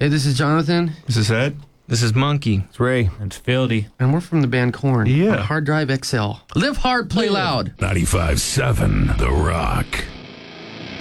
Hey, this is Jonathan, This is Ed. This is Monkey. It's Ray. It's Fieldy. and we're from the band Korn. Yeah. On Hard Drive XL. Live hard, play loud. 95.7 The Rock.